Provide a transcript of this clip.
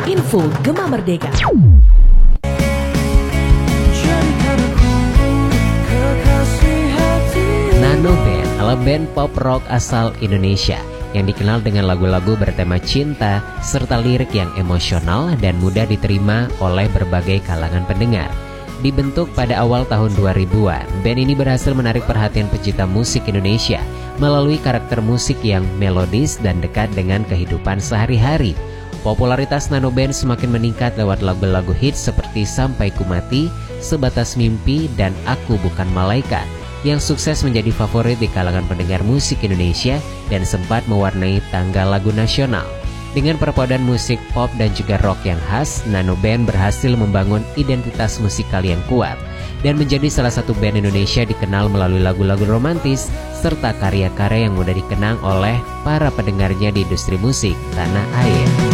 Info Gema Merdeka. Nano Band adalah band pop rock asal Indonesia yang dikenal dengan lagu-lagu bertema cinta serta lirik yang emosional dan mudah diterima oleh berbagai kalangan pendengar. Dibentuk pada awal tahun 2000-an, band ini berhasil menarik perhatian pecinta musik Indonesia melalui karakter musik yang melodis dan dekat dengan kehidupan sehari-hari. Popularitas Nano Band semakin meningkat lewat lagu-lagu hits seperti Sampai Ku Mati, Sebatas Mimpi, dan Aku Bukan Malaikat, yang sukses menjadi favorit di kalangan pendengar musik Indonesia dan sempat mewarnai tanggal lagu nasional. Dengan perpaduan musik pop dan juga rock yang khas, Nano Band berhasil membangun identitas musikal yang kuat dan menjadi salah satu band Indonesia dikenal melalui lagu-lagu romantis serta karya-karya yang mudah dikenang oleh para pendengarnya di industri musik tanah air.